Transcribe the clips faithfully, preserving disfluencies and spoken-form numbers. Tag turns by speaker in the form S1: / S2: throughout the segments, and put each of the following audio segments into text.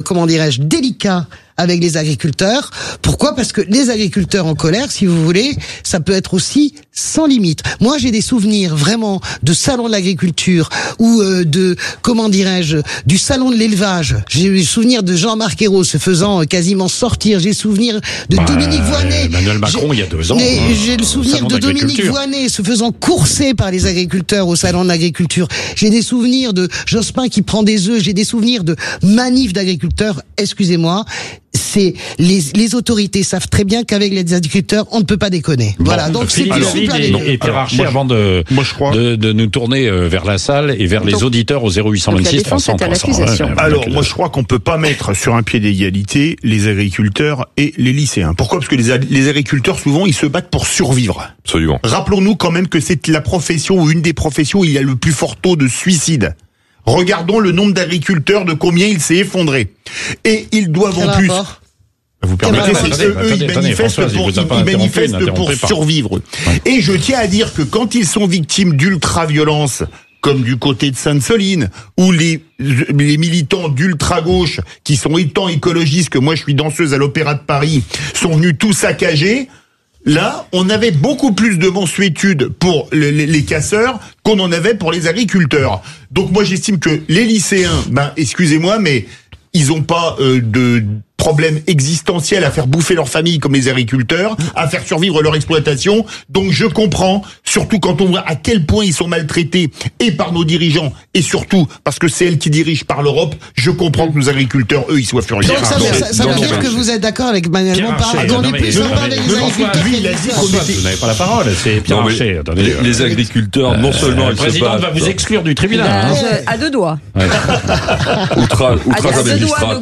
S1: comment dirais-je, délicat avec les agriculteurs. Pourquoi ? Parce que les agriculteurs en colère, si vous voulez, ça peut être aussi sans limite. Moi, j'ai des souvenirs vraiment de salon de l'agriculture ou euh, de, comment dirais-je, du salon de l'élevage. J'ai des souvenirs de Jean-Marc Ayrault se faisant euh, quasiment sortir. J'ai le souvenir de
S2: bah,
S1: Dominique Voynet.
S2: Emmanuel Macron, il y a deux ans.
S1: Mais
S2: hein,
S1: j'ai le souvenir de Dominique Voynet se faisant courser par les agriculteurs au salon de l'agriculture. J'ai des souvenirs de Jospin qui prend des œufs. J'ai des souvenirs de manifs d'agriculteurs. Excusez-moi. C'est les, les autorités savent très bien qu'avec les agriculteurs, on ne peut pas déconner. Bon, voilà. Donc
S2: Philippe
S1: c'est
S2: David et, et Pierre Archer, avant de,
S3: moi, je crois...
S2: de, de nous tourner vers la salle et vers donc, les auditeurs au zéro huit cent vingt-six trois cents trois cents. Ouais,
S3: alors, moi, je crois qu'on peut pas mettre sur un pied d'égalité les agriculteurs et les lycéens. Pourquoi ? Parce que les, les agriculteurs, souvent, ils se battent pour survivre.
S4: Absolument.
S3: Rappelons-nous quand même que c'est la profession ou une des professions où il y a le plus fort taux de suicide. Regardons le nombre d'agriculteurs, de combien il s'est effondré. Et ils doivent
S1: Quel
S3: en plus...
S1: rapport ?
S3: Vous permettez, c'est eux, eux, ils manifestent pour, ils manifestent pour survivre. Ouais. Et je tiens à dire que quand ils sont victimes d'ultra-violence, comme du côté de Sainte-Soline, ou les, les militants d'ultra-gauche, qui sont autant écologistes que moi je suis danseuse à l'Opéra de Paris, sont venus tout saccager, là, on avait beaucoup plus de mansuétude pour les, les, les casseurs qu'on en avait pour les agriculteurs. Donc moi j'estime que les lycéens, ben excusez-moi, mais ils ont pas euh, de problème existentiel à faire bouffer leur famille comme les agriculteurs, à faire survivre leur exploitation. Donc je comprends, surtout quand on voit à quel point ils sont maltraités, et par nos dirigeants, et surtout parce que c'est elles qui dirigent par l'Europe, je comprends que nos agriculteurs, eux, ils soient furieux.
S1: Donc ça,
S3: non,
S1: ça, ça veut dire non, que vous êtes d'accord avec Manuel Bompard, qu'on est plus en parle des agriculteurs.
S2: Lui, il a dit qu'on était... Vous n'avez pas la parole, c'est Pierre Archer.
S4: Les, les agriculteurs, non seulement
S2: le président va vous exclure du tribunal.
S5: À deux doigts.
S4: Outrage administratif.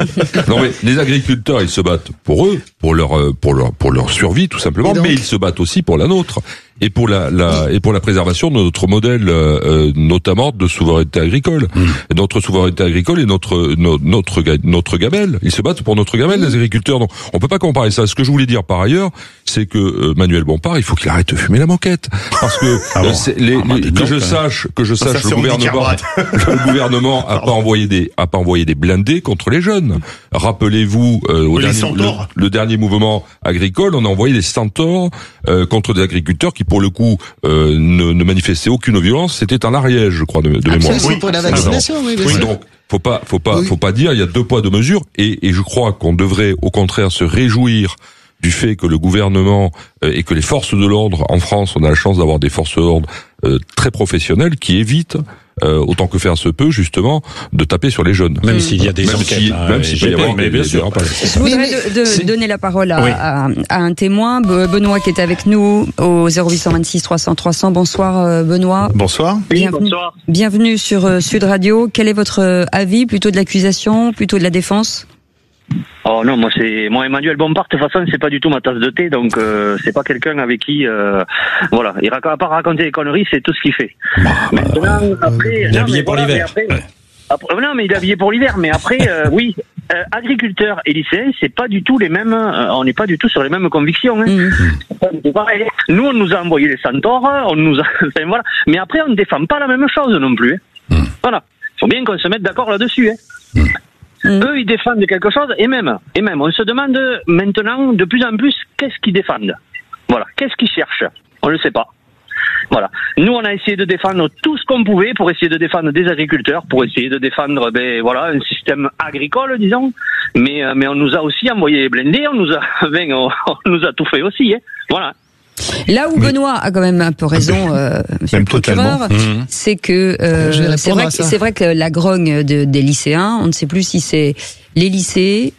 S4: Non mais les agriculteurs, ils se battent pour eux, pour leur pour leur pour leur survie tout simplement, mais ils se battent aussi pour la nôtre et pour la, la et pour la préservation de notre modèle, euh, notamment de souveraineté agricole. Mmh. Notre souveraineté agricole et notre no, notre notre gamelle. Ils se battent pour notre gamelle, mmh. les agriculteurs. Donc on peut pas comparer ça. Ce que je voulais dire par ailleurs, c'est que euh, Manuel Bompard, il faut qu'il arrête de fumer la moquette, parce que ah bon. euh, les, ah, les, que je sache que je sache ça, le gouvernement le gouvernement a pas envoyé des a pas envoyé des blindés contre les jeunes. Rappelez-vous euh, au dernier, le, le dernier mouvement agricole, on a envoyé des centaures euh, contre des agriculteurs qui pour le coup euh, ne, ne manifestaient aucune violence. C'était en Ariège, je crois, de, de mémoire.
S1: C'est pour la vaccination, oui.
S4: oui donc faut pas faut pas oui. faut pas dire il y a deux poids deux mesures, et, et je crois qu'on devrait au contraire se réjouir du fait que le gouvernement euh, et que les forces de l'ordre en France, on a la chance d'avoir des forces de l'ordre euh, très professionnelles qui évitent Euh, autant que faire se peut, justement, de taper sur les jeunes.
S2: Même s'il y a des
S4: même
S2: enquêtes.
S4: Si,
S2: hein,
S4: même s'il peut y avoir
S2: mais bien
S4: des,
S2: sûr.
S4: des
S5: Je voudrais de, de
S2: c'est...
S5: donner la parole à,
S2: oui.
S5: à, à un témoin, Benoît, qui est avec nous au zéro huit cent vingt-six trois cents trois cents. Bonsoir, Benoît.
S3: Bonsoir.
S5: Bienvenue,
S6: oui, bonsoir.
S5: Bienvenue sur euh, Sud Radio. Quel est votre avis, plutôt de l'accusation, plutôt de la défense ?
S6: Oh non, moi c'est moi Emmanuel Bompard, de toute façon c'est pas du tout ma tasse de thé, donc euh, c'est pas quelqu'un avec qui euh, voilà, il raconte, à part raconter des conneries, c'est tout ce qu'il fait.
S2: Bah,
S6: Maintenant, après,
S2: il est habillé pour
S6: voilà,
S2: l'hiver.
S6: Après,
S2: ouais.
S6: après, non mais il est habillé pour l'hiver, mais après euh, oui, euh, agriculteurs et lycéens, c'est pas du tout les mêmes, euh, on n'est pas du tout sur les mêmes convictions. Hein. Mmh. C'est pas du tout pareil. Nous on nous a envoyé les centaures, on nous a, enfin voilà, mais après on ne défend pas la même chose non plus. Hein. Mmh. Voilà, il faut bien qu'on se mette d'accord là-dessus. Hein. Mmh. Mmh. Eux, ils défendent quelque chose, et même, et même, on se demande maintenant de plus en plus qu'est-ce qu'ils défendent. Voilà, qu'est-ce qu'ils cherchent. On ne le sait pas. Voilà. Nous, on a essayé de défendre tout ce qu'on pouvait pour essayer de défendre des agriculteurs, pour essayer de défendre, ben voilà, un système agricole, disons. Mais, mais on nous a aussi envoyé les blindés, on nous a, ben, on, on nous a tout fait aussi. Hein. Voilà.
S5: Là où Benoît a quand même un peu raison, euh, monsieur le procureur, mmh. c'est que euh, c'est vrai que c'est vrai que la grogne de, des lycéens, on ne sait plus si c'est les lycées,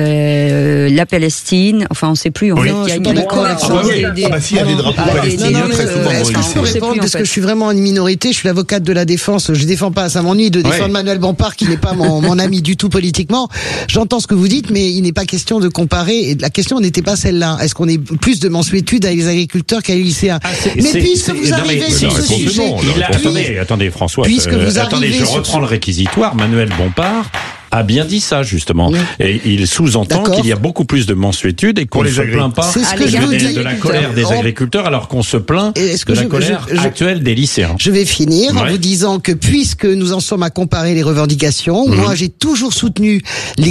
S5: euh, la Palestine, enfin on ne sait plus. En
S1: oui,
S5: fait,
S1: non,
S5: il y a une
S1: convergence.
S3: Ah, oui. des, ah bah si, il y a des drapeaux palestiniens très souvent.
S1: Est-ce que je peux répondre parce que je suis vraiment une minorité, je suis l'avocate de la défense, je défends pas, ça m'ennuie de défendre ouais. Manuel Bompard qui n'est pas mon, mon ami du tout politiquement. J'entends ce que vous dites, mais il n'est pas question de comparer, et la question n'était pas celle-là. Est-ce qu'on est plus de mansuétude avec les agriculteurs qu'avec les lycéens? ah, Mais
S2: c'est,
S1: puisque
S2: c'est,
S1: vous non, arrivez
S2: mais,
S1: sur ce sujet...
S2: Non, il a, attendez, attendez François,
S1: puisque
S2: euh,
S1: vous
S2: attendez, je reprends le réquisitoire, Manuel Bompard a bien dit ça, justement. Oui. Et il sous-entend D'accord. qu'il y a beaucoup plus de mansuétude et qu'on ne se plaint pas
S1: c'est ce que
S2: de,
S1: je vous dis.
S2: de la colère des agriculteurs, alors qu'on se plaint de la je, colère je, je, actuelle des lycéens.
S1: Je vais finir ouais. en vous disant que puisque nous en sommes à comparer les revendications, mmh. moi j'ai toujours soutenu les